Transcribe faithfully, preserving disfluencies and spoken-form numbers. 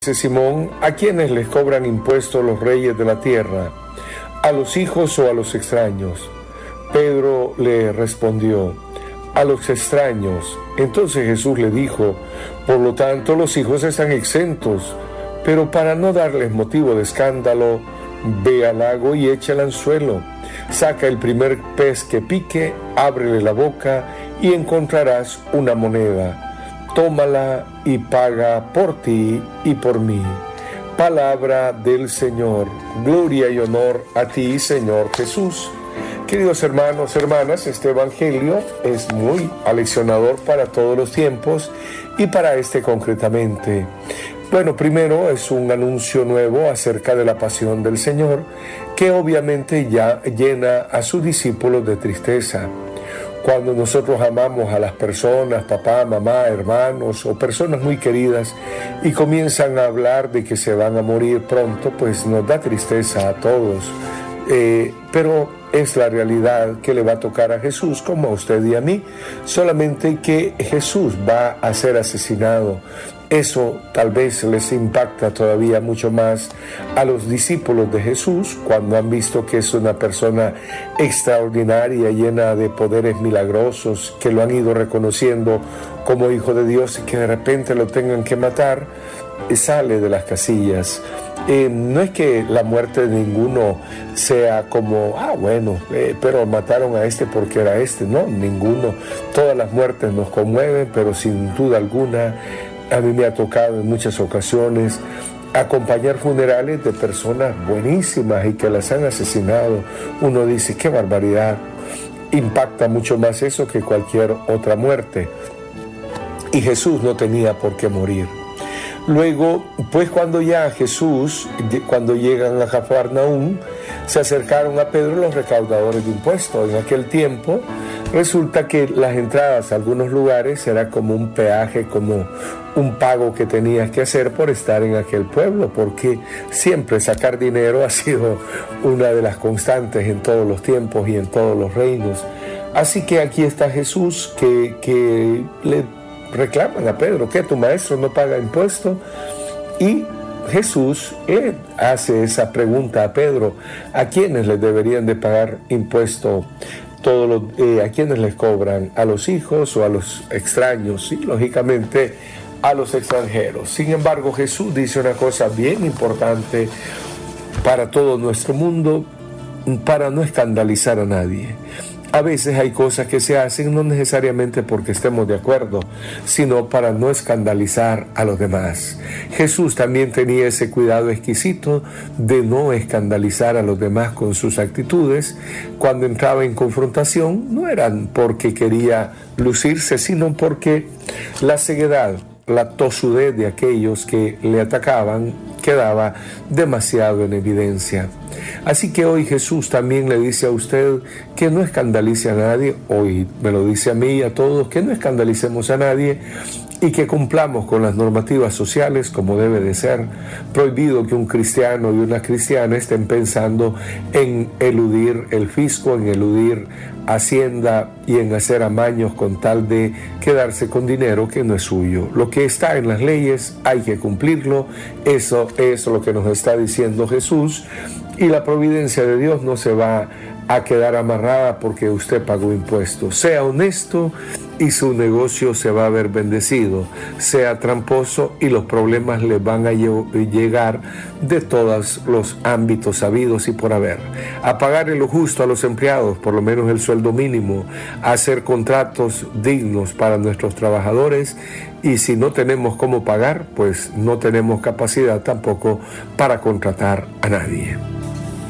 Dice Simón: ¿a quiénes les cobran impuestos los reyes de la tierra? ¿A los hijos o a los extraños? Pedro le respondió: a los extraños. Entonces Jesús le dijo: por lo tanto los hijos están exentos, pero para no darles motivo de escándalo, ve al lago y echa el anzuelo, saca el primer pez que pique, ábrele la boca y encontrarás una moneda. Tómala y paga por ti y por mí. Palabra del Señor. Gloria y honor a ti, Señor Jesús. Queridos hermanos, hermanas, este evangelio es muy aleccionador para todos los tiempos y para este concretamente. Bueno, primero es un anuncio nuevo acerca de la pasión del Señor, que obviamente ya llena a sus discípulos de tristeza. Cuando nosotros amamos a las personas, papá, mamá, hermanos o personas muy queridas, y comienzan a hablar de que se van a morir pronto, pues nos da tristeza a todos. Eh, pero es la realidad que le va a tocar a Jesús como a usted y a mí, solamente que Jesús va a ser asesinado. Eso tal vez les impacta todavía mucho más a los discípulos de Jesús cuando han visto que es una persona extraordinaria, llena de poderes milagrosos, que lo han ido reconociendo como hijo de Dios, y que de repente lo tengan que matar. Sale de las casillas. Eh, no es que la muerte de ninguno sea como, ah, bueno, eh, pero mataron a este porque era este. No, ninguno. Todas las muertes nos conmueven, pero sin duda alguna, a mí me ha tocado en muchas ocasiones acompañar funerales de personas buenísimas y que las han asesinado. Uno dice, qué barbaridad. Impacta mucho más eso que cualquier otra muerte. Y Jesús no tenía por qué morir. Luego, pues cuando ya Jesús, cuando llegan a Cafarnaúm, se acercaron a Pedro los recaudadores de impuestos. En aquel tiempo, resulta que las entradas a algunos lugares era como un peaje, como un pago que tenías que hacer por estar en aquel pueblo, porque siempre sacar dinero ha sido una de las constantes en todos los tiempos y en todos los reinos. Así que aquí está Jesús que, que le reclaman a Pedro: que tu maestro no paga impuestos. Y Jesús le hace esa pregunta a Pedro: ¿a quiénes les deberían de pagar impuesto? Todos los, eh, ¿a quiénes les cobran? ¿A los hijos o a los extraños? Y lógicamente a los extranjeros. Sin embargo, Jesús dice una cosa bien importante para todo nuestro mundo, para no escandalizar a nadie. A veces hay cosas que se hacen no necesariamente porque estemos de acuerdo, sino para no escandalizar a los demás. Jesús también tenía ese cuidado exquisito de no escandalizar a los demás con sus actitudes. Cuando entraba en confrontación, no eran porque quería lucirse, sino porque la ceguedad, la tosudez de aquellos que le atacaban quedaba demasiado en evidencia. Así que hoy Jesús también le dice a usted que no escandalice a nadie. Hoy me lo dice a mí y a todos, que no escandalicemos a nadie y que cumplamos con las normativas sociales como debe de ser. Prohibido que un cristiano y una cristiana estén pensando en eludir el fisco, en eludir Hacienda y en hacer amaños con tal de quedarse con dinero que no es suyo. Lo que está en las leyes hay que cumplirlo. Eso es lo que nos está diciendo Jesús. Y la providencia de Dios no se va a quedar amarrada porque usted pagó impuestos. Sea honesto y su negocio se va a ver bendecido. Sea tramposo y los problemas le van a llegar de todos los ámbitos sabidos y por haber. A pagarle lo justo a los empleados, por lo menos el sueldo mínimo. A hacer contratos dignos para nuestros trabajadores. Y si no tenemos cómo pagar, pues no tenemos capacidad tampoco para contratar a nadie.